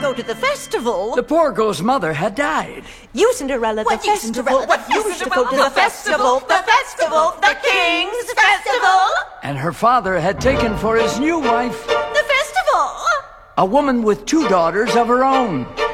go to the festival. The poor girl's mother had died. You, Cinderella, the festival. You wish to go to the festival. The King's Festival. And her father had taken for his new wife The festival. a woman with 2 daughters of her own.